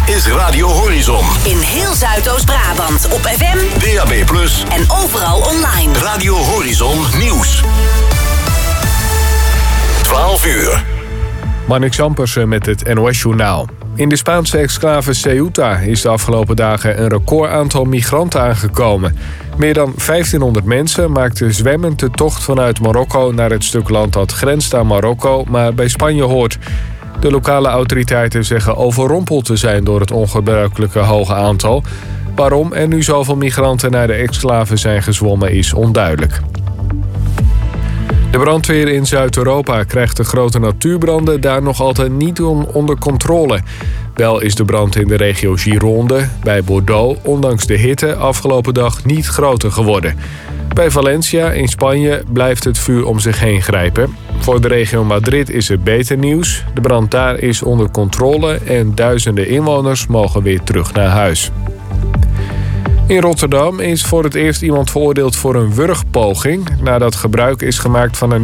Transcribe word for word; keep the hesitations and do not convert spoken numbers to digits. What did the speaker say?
is Radio Horizon. In heel Zuidoost-Brabant op F M, D A B plus, en overal online. Radio Horizon Nieuws. twaalf uur. Marnix Ampersen met het N O S-journaal. In de Spaanse exclave Ceuta is de afgelopen dagen een record aantal migranten aangekomen. Meer dan vijftienhonderd mensen maakten zwemmend de tocht vanuit Marokko naar het stuk land dat grenst aan Marokko, maar bij Spanje hoort. De lokale autoriteiten zeggen overrompeld te zijn door het ongebruikelijke hoge aantal. Waarom er nu zoveel migranten naar de exclave zijn gezwommen is onduidelijk. De brandweer in Zuid-Europa krijgt de grote natuurbranden daar nog altijd niet onder controle. Wel is de brand in de regio Gironde, bij Bordeaux, ondanks de hitte afgelopen dag niet groter geworden. Bij Valencia in Spanje blijft het vuur om zich heen grijpen. Voor de regio Madrid is er beter nieuws. De brand daar is onder controle en duizenden inwoners mogen weer terug naar huis. In Rotterdam is voor het eerst iemand veroordeeld voor een wurgpoging nadat gebruik is gemaakt van een